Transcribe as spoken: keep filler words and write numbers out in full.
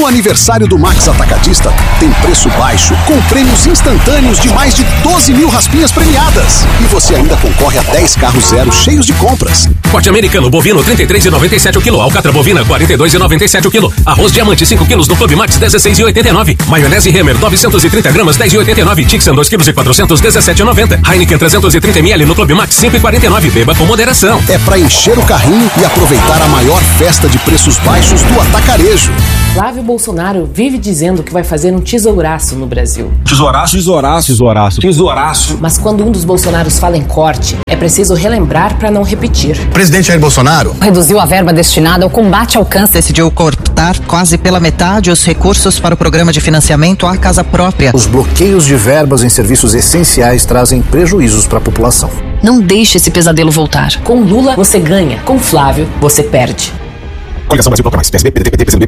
No aniversário do Max Atacadista, tem preço baixo, com prêmios instantâneos de mais de doze mil raspinhas premiadas. E você ainda concorre a dez carros zero cheios de compras. Corte americano bovino trinta e três reais e noventa e sete centavos o quilo. Alcatra bovina quarenta e dois reais e noventa e sete centavos o quilo. Arroz diamante cinco quilos no Clube Max dezesseis reais e oitenta e nove centavos. Maionese Hemmer novecentos e trinta gramas dez reais e oitenta e nove centavos. Tixan dois quilos e quatrocentos dezessete reais e noventa centavos. Heineken trezentos e trinta mililitros no Clube Max cinco reais e quarenta e nove centavos. Beba com moderação. É pra encher o carrinho e aproveitar a maior festa de preços baixos do atacarejo. Flávio Bolsonaro vive dizendo que vai fazer um tesouraço no Brasil. Tesouraço, tesouraço, tesouraço, tesouraço. Mas quando um dos Bolsonaros fala em corte, é preciso relembrar para não repetir. O presidente Jair Bolsonaro reduziu a verba destinada ao combate ao câncer. Decidiu cortar quase pela metade os recursos para o programa de financiamento à casa própria. Os bloqueios de verbas em serviços essenciais trazem prejuízos para a população. Não deixe esse pesadelo voltar. Com Lula, você ganha. Com Flávio, você perde. Coligação Brasil Bloco Mais. P S B, P D T, P T, P C B,